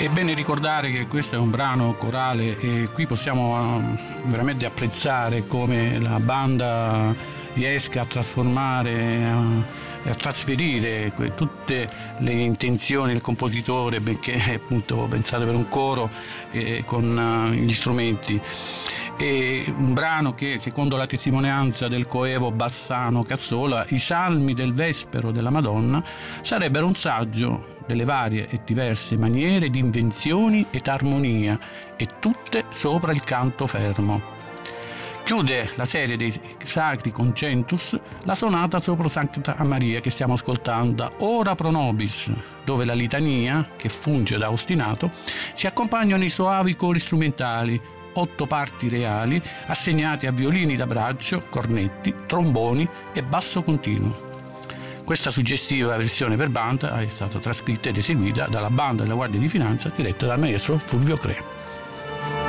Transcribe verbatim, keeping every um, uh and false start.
È bene ricordare che questo è un brano corale e qui possiamo veramente apprezzare come la banda riesca a trasformare, a trasferire tutte le intenzioni del compositore, benché appunto pensate per un coro eh, con gli strumenti. È un brano che, secondo la testimonianza del coevo Bassano Cazzola, i salmi del Vespero della Madonna sarebbero un saggio delle varie e diverse maniere di invenzioni ed armonia, e tutte sopra il canto fermo. Chiude la serie dei Sacri Concentus la sonata sopra Santa Maria che stiamo ascoltando, Ora pro nobis, dove la litania, che funge da ostinato, si accompagnano i soavi cori strumentali, otto parti reali assegnati a violini da braccio, cornetti, tromboni e basso continuo. Questa suggestiva versione per banda è stata trascritta ed eseguita dalla banda della Guardia di Finanza diretta dal maestro Fulvio Crea.